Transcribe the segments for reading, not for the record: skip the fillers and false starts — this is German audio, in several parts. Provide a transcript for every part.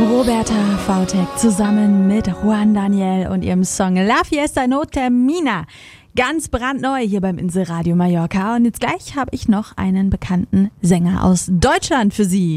Roberta Vautek zusammen mit Juan Daniel und ihrem Song La Fiesta No Termina. Ganz brandneu hier beim Inselradio Mallorca. Und jetzt gleich habe ich noch einen bekannten Sänger aus Deutschland für Sie.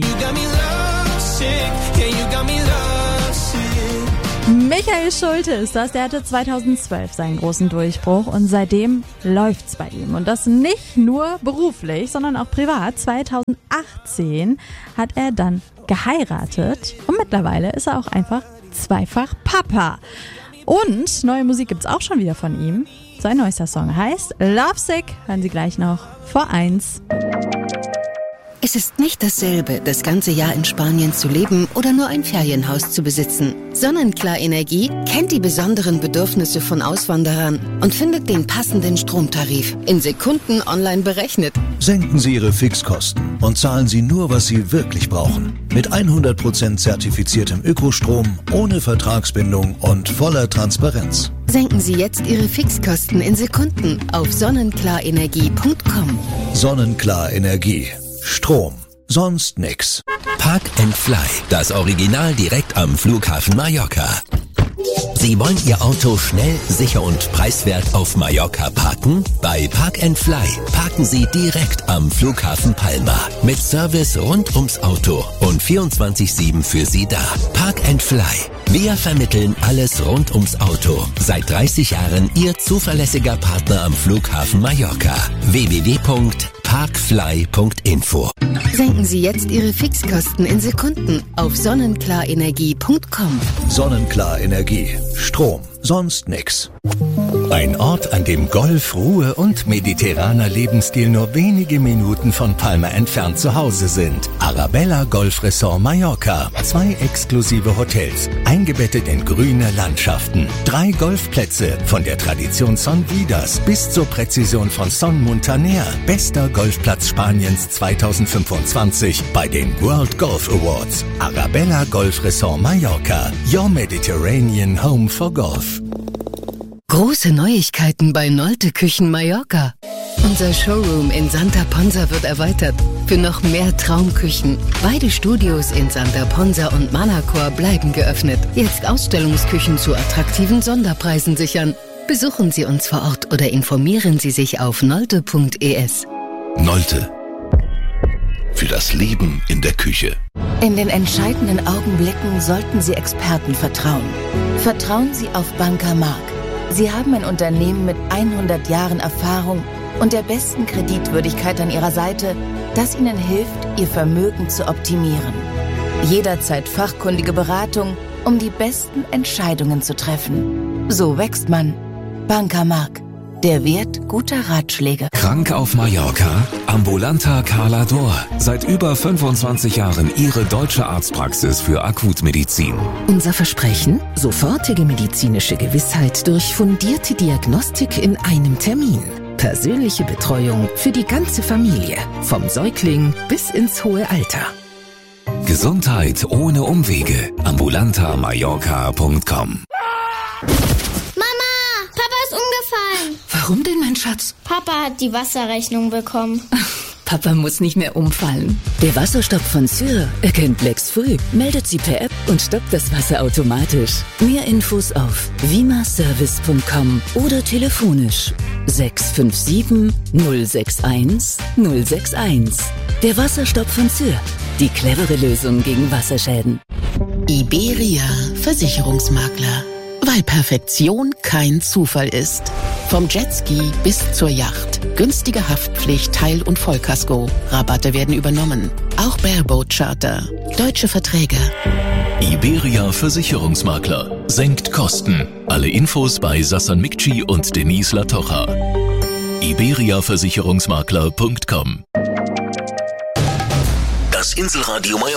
Michael Schulte ist das. Der hatte 2012 seinen großen Durchbruch und seitdem läuft's bei ihm. Und das nicht nur beruflich, sondern auch privat. 2018 hat er dann geheiratet und mittlerweile ist er auch einfach zweifach Papa. Und neue Musik gibt's auch schon wieder von ihm. Sein neuester Song heißt Lovesick. Hören Sie gleich noch vor 1. Es ist nicht dasselbe, das ganze Jahr in Spanien zu leben oder nur ein Ferienhaus zu besitzen. Sonnenklar Energie kennt die besonderen Bedürfnisse von Auswanderern und findet den passenden Stromtarif in Sekunden online berechnet. Senken Sie Ihre Fixkosten und zahlen Sie nur, was Sie wirklich brauchen. Mit 100% zertifiziertem Ökostrom, ohne Vertragsbindung und voller Transparenz. Senken Sie jetzt Ihre Fixkosten in Sekunden auf sonnenklarenergie.com. Sonnenklar Energie. Strom. Sonst nix. Park and Fly. Das Original direkt am Flughafen Mallorca. Sie wollen Ihr Auto schnell, sicher und preiswert auf Mallorca parken? Bei Park and Fly parken Sie direkt am Flughafen Palma. Mit Service rund ums Auto und 24/7 für Sie da. Park and Fly. Wir vermitteln alles rund ums Auto. Seit 30 Jahren Ihr zuverlässiger Partner am Flughafen Mallorca. www.parkfly.info. Senken Sie jetzt Ihre Fixkosten in Sekunden auf sonnenklarenergie.com. Sonnenklar Energie. Strom. Sonst nix. Ein Ort, an dem Golf, Ruhe und mediterraner Lebensstil nur wenige Minuten von Palma entfernt zu Hause sind. Arabella Golf Resort Mallorca. 2 exklusive Hotels, eingebettet in grüne Landschaften. 3 Golfplätze, von der Tradition Son Vidas bis zur Präzision von Son Muntaner. Bester Golfplatz Spaniens 2025 bei den World Golf Awards. Arabella Golf Resort Mallorca. Your Mediterranean Home for Golf. Große Neuigkeiten bei Nolte Küchen Mallorca. Unser Showroom in Santa Ponsa wird erweitert für noch mehr Traumküchen. Beide Studios in Santa Ponsa und Manacor bleiben geöffnet. Jetzt Ausstellungsküchen zu attraktiven Sonderpreisen sichern. Besuchen Sie uns vor Ort oder informieren Sie sich auf nolte.es. Nolte. Für das Leben in der Küche. In den entscheidenden Augenblicken sollten Sie Experten vertrauen. Vertrauen Sie auf Banca Mark. Sie haben ein Unternehmen mit 100 Jahren Erfahrung und der besten Kreditwürdigkeit an Ihrer Seite, das Ihnen hilft, Ihr Vermögen zu optimieren. Jederzeit fachkundige Beratung, um die besten Entscheidungen zu treffen. So wächst man. Banca Mark. Der Wert guter Ratschläge. Krank auf Mallorca? Ambulanta Carla D'Or. Seit über 25 Jahren Ihre deutsche Arztpraxis für Akutmedizin. Unser Versprechen? Sofortige medizinische Gewissheit durch fundierte Diagnostik in einem Termin. Persönliche Betreuung für die ganze Familie. Vom Säugling bis ins hohe Alter. Gesundheit ohne Umwege. ambulantamallorca.com. Umgefallen. Warum denn, mein Schatz? Papa hat die Wasserrechnung bekommen. Papa muss nicht mehr umfallen. Der Wasserstopp von Syr erkennt Lecks früh, meldet sie per App und stoppt das Wasser automatisch. Mehr Infos auf vimaservice.com oder telefonisch 657 061 061. Der Wasserstopp von Syr. Die clevere Lösung gegen Wasserschäden. Iberia Versicherungsmakler. Weil Perfektion kein Zufall ist. Vom Jetski bis zur Yacht. Günstige Haftpflicht, Teil- und Vollkasko. Rabatte werden übernommen. Auch Bareboat Charter. Deutsche Verträge. Iberia Versicherungsmakler. Senkt Kosten. Alle Infos bei Sassan Mikci und Denise Latocha. iberiaversicherungsmakler.com. Das Inselradio Mallorca.